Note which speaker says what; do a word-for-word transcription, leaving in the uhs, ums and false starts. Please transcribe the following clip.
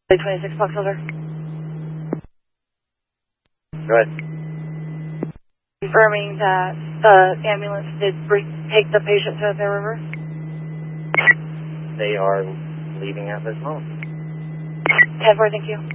Speaker 1: twenty-six Foxholder.
Speaker 2: Go ahead.
Speaker 1: Confirming that the ambulance did bring, take the patient to the river.
Speaker 2: They are leaving at this moment.
Speaker 1: ten four, thank you.